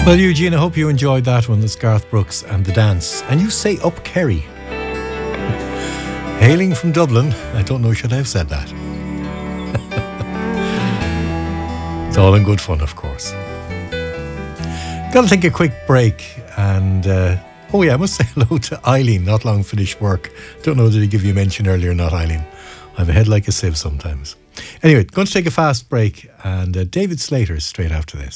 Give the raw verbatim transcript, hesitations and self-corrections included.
Well, Eugene, I hope you enjoyed that one. That's Garth Brooks and The Dance. And you say Up Kerry. Hailing from Dublin. I don't know, should I have said that? It's all in good fun, of course. Gotta take a quick break. And, uh, oh yeah, I must say hello to Eileen, not long finished work. Don't know, did he give you a mention earlier or not, Eileen? I have a head like a sieve sometimes. Anyway, going to take a fast break. And uh, David Slater is straight after this.